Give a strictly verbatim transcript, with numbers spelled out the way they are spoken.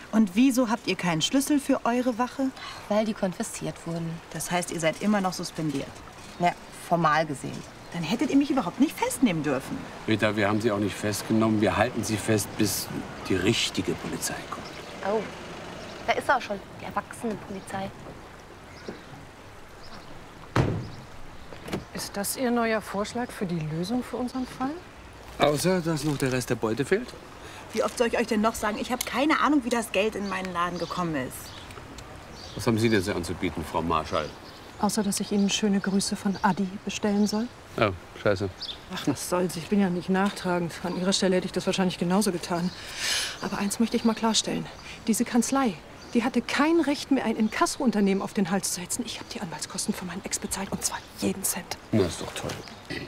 Und wieso habt ihr keinen Schlüssel für eure Wache? Weil die konfisziert wurden. Das heißt, ihr seid immer noch suspendiert. Ja, formal gesehen. Dann hättet ihr mich überhaupt nicht festnehmen dürfen. Rita, wir haben Sie auch nicht festgenommen. Wir halten Sie fest, bis die richtige Polizei kommt. Oh, da ist auch schon die erwachsene Polizei. Ist das Ihr neuer Vorschlag für die Lösung für unseren Fall? Außer, dass noch der Rest der Beute fehlt. Wie oft soll ich euch denn noch sagen, ich habe keine Ahnung, wie das Geld in meinen Laden gekommen ist. Was haben Sie denn so anzubieten, Frau Marschall? Außer, dass ich Ihnen schöne Grüße von Adi bestellen soll? Oh, scheiße. Ach, was soll's. Ich bin ja nicht nachtragend. An Ihrer Stelle hätte ich das wahrscheinlich genauso getan. Aber eins möchte ich mal klarstellen. Diese Kanzlei, die hatte kein Recht mehr, ein Inkasso-Unternehmen auf den Hals zu setzen. Ich habe die Anwaltskosten für meinen Ex bezahlt, und zwar jeden Cent. Na, ist doch toll.